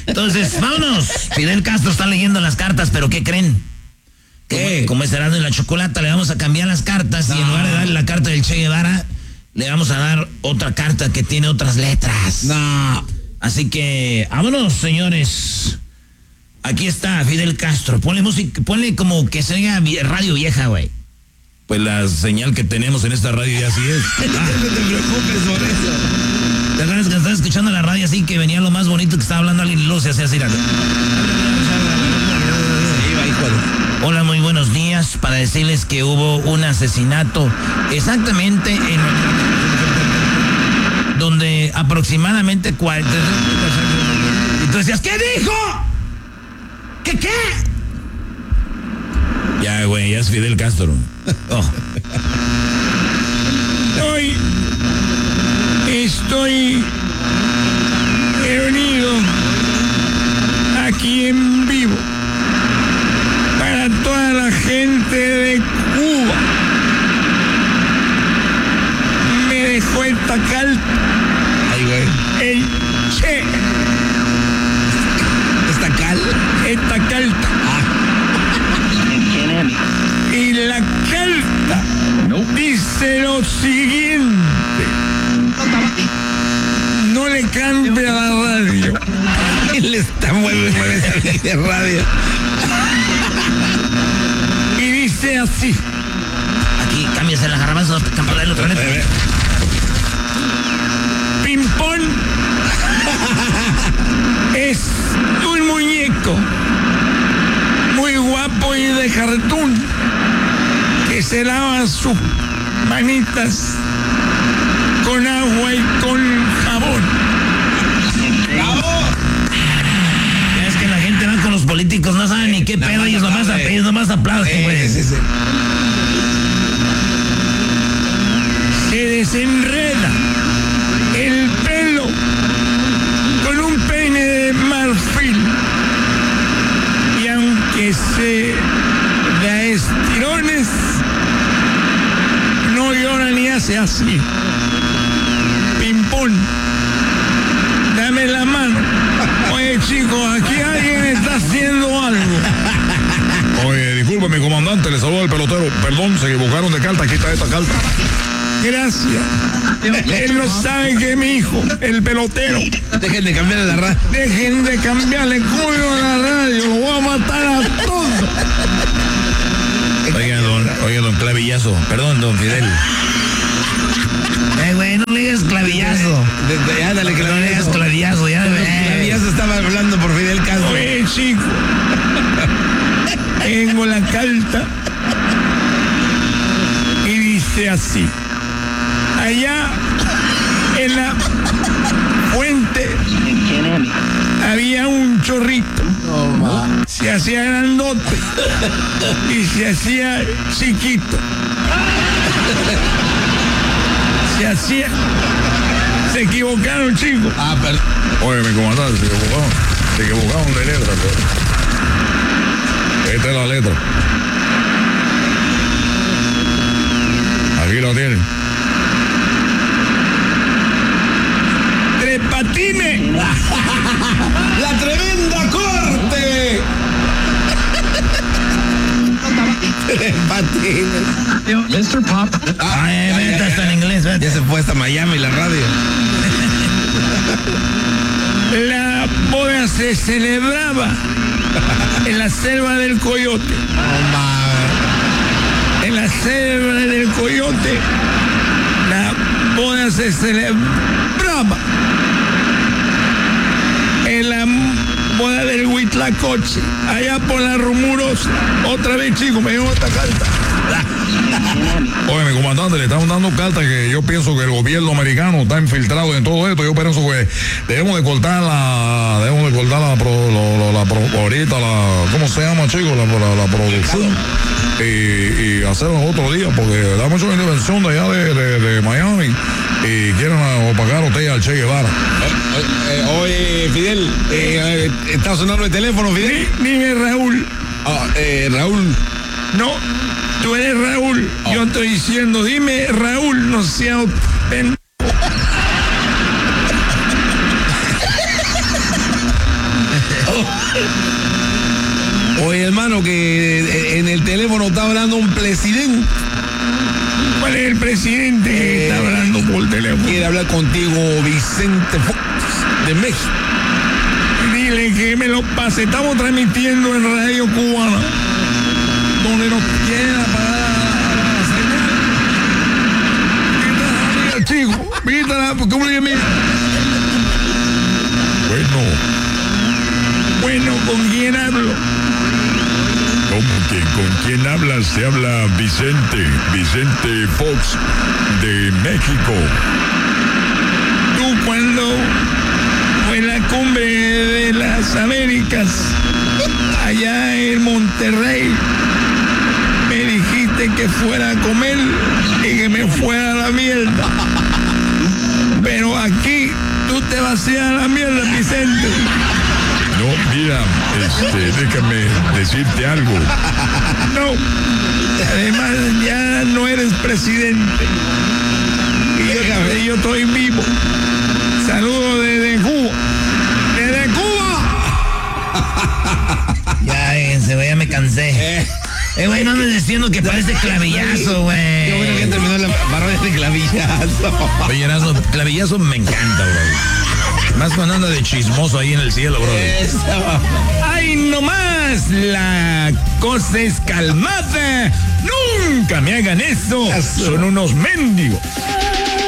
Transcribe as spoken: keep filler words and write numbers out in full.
Entonces, vámonos. Fidel Castro está leyendo las cartas, pero ¿qué creen? ¿Qué? Como, como es Erasmo y la Chocolata, le vamos a cambiar las cartas no. y en lugar de darle la carta del Che Guevara, le vamos a dar otra carta que tiene otras letras. No. Así que, vámonos, señores. Aquí está Fidel Castro. Ponle música, ponle como que se oiga radio vieja, güey. Pues la señal que tenemos en esta radio ya así es. Ah. No te preocupes por eso. ¿Te acuerdas que estaba escuchando la radio así que venía lo más bonito que estaba hablando alguien y luego se hacía así? Hola, muy buenos días. Para decirles que hubo un asesinato exactamente en donde aproximadamente cuarenta. Y tú decías, ¿qué dijo? ¿Qué qué? Ya, güey, ya es Fidel Castro. Oh. Hoy estoy reunido aquí en vivo para toda la gente de Cuba. Me dejó esta carta. Ay, güey. El Che. ¿Esta cal? Esta carta. Ah. Y la carta dice lo siguiente. No le cambie a la radio. Él está mueve, mueve esa de radio. Y dice así. Aquí, cámbiase la garbanzo, campanada del otro lado. Pimpón es un muñeco muy guapo y de cartón que se lava sus manitas con agua y con jabón. ¡Bravo! Es que la gente va con los políticos, no saben ni qué no, pedo, no, ellos no, nomás, no, ellos nomás aplauden, güey. Sí, sí, sí. Se desenreda el pelo con un peine de marfil y aunque se da estirones no llora ni hace así. Pimpón, dame la mano. Oye, chicos, aquí alguien está haciendo algo. Oye, disculpe, mi comandante, le saluda el pelotero. Perdón, se equivocaron de carta, aquí está esta carta. Gracias. Él no sabe que mi hijo, el pelotero. Dejen de cambiarle la radio. Dejen de cambiarle el código a la radio. Lo voy a matar a todos. Oiga, don, oiga, don Clavillazo. Perdón, don Fidel. Eh, güey, no le digas clavillazo. De, de, ándale, No le digas clavillazo, ya, güey. Clavillazo estaba hablando por Fidel Castro. Oye, chico. Tengo la carta. Y dice así. Allá en la fuente había un chorrito. Oh, se hacía grandote y se hacía chiquito. Se hacía... Se equivocaron, chicos. Ah, perdón. Oye, mi comandante, se equivocaron. Se equivocaron de letra. Pero... Esta es la letra. Aquí la tienen. ¡Tres patines! ¡La tremenda corte! Tres patines. mister Pop. Ay, vete hasta en inglés, vete. Ya se fue hasta Miami la radio. La boda se celebraba en la selva del Coyote. Oh, madre. En la selva del Coyote, la boda se celebraba. En la boda del Huitlacoche, allá por la Rumurosa. Otra vez, chicos, me llegó esta carta. Oye, mi comandante, le están dando cartas que yo pienso que el gobierno americano está infiltrado en todo esto. Yo pienso que debemos de cortar la, debemos de cortar la, pro, lo, lo, la pro, ahorita la, ¿cómo se llama, chicos? La, la, la producción. Y, y hacerlo otro día, porque da mucha intervención de allá de, de, de Miami y quieren opacar usted al Che Guevara. Eh, eh, oye, Fidel, eh, eh, está sonando el teléfono, Fidel. Dime, Raúl. Ah, eh, Raúl. No, tú eres Raúl. Oh. Yo estoy diciendo, dime, Raúl, no sea pen... cubano que en el teléfono está hablando un presidente. ¿Cuál es el presidente que está hablando por teléfono? Quiere hablar contigo, Vicente Fox, de México. Dile que me lo pase. Estamos transmitiendo en Radio Cubana, donde nos quiera para la señal. Chico, vítala, porque un mía. Bueno, Bueno, ¿con quién hablo? ¿cómo que con quién hablas? Se habla Vicente, Vicente Fox de México. Tú cuando fue la cumbre de las Américas, allá en Monterrey, me dijiste que fuera a comer y que me fuera a la mierda. Pero aquí tú te vacías a la mierda, Vicente. No, mira, este, déjame decirte algo. No, además ya no eres presidente. Y yo, y yo estoy vivo. Saludos desde Cuba. ¡Desde Cuba! Ya, déjense, güey, ya me cansé. Eh, güey, no andes diciendo que parece clavillazo, güey. Qué bueno que terminó la parodia de clavillazo. Oye, Erasmo, clavillazo me encanta, bro. Más cuando anda de chismoso ahí en el cielo, bro. ¡Ay, no más! La cosa es calmada. ¡Nunca me hagan eso! Son unos mendigos.